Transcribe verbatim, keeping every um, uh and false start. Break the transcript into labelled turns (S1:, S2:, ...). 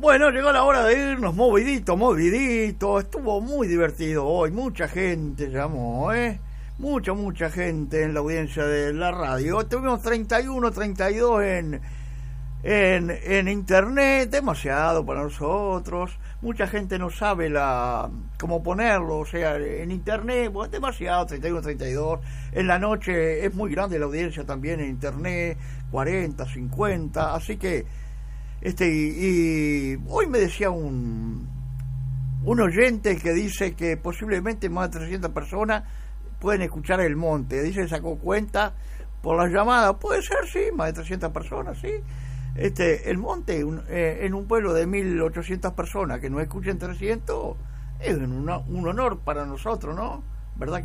S1: Bueno, llegó la hora de irnos, movidito, movidito. Estuvo muy divertido hoy, mucha gente llamó, ¿eh? Mucha, mucha gente en la audiencia de la radio. Tuvimos treinta y uno, treinta y dos en, en, en internet, demasiado para nosotros. Mucha gente no sabe la cómo ponerlo, o sea, en internet, bueno, demasiado, treinta y uno, treinta y dos. En la noche es muy grande la audiencia también en internet, cuarenta, cincuenta, así que este y, y hoy me decía un un oyente que dice que posiblemente más de trescientas personas pueden escuchar El Monte. Dice, sacó cuenta por las llamadas. Puede ser, sí, más de trescientas personas, sí. Este, El Monte, un, eh, en un pueblo de mil ochocientas personas, que no escuchen trescientos, es un, un honor para nosotros, ¿no? ¿Verdad que